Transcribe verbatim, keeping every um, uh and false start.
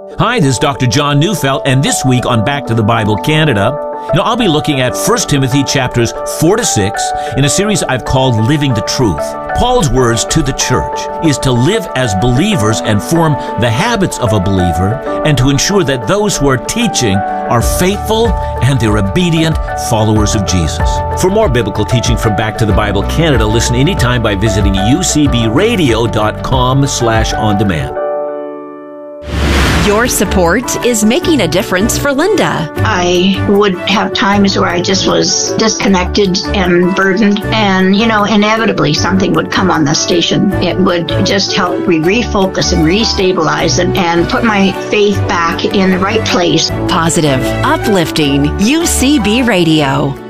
Hi, this is Doctor John Neufeld, and this week on Back to the Bible Canada, you know, I'll be looking at First Timothy chapters four to six in a series I've called Living the Truth. Paul's words to the church is to live as believers and form the habits of a believer, and to ensure that those who are teaching are faithful and they're obedient followers of Jesus. For more biblical teaching from Back to the Bible Canada, listen anytime by visiting u c b radio dot com slash on demand. Your support is making a difference for Linda. I would have times where I just was disconnected and burdened, and, you know, inevitably something would come on the station. It would just help me refocus and restabilize and, and put my faith back in the right place. Positive, uplifting U C B Radio.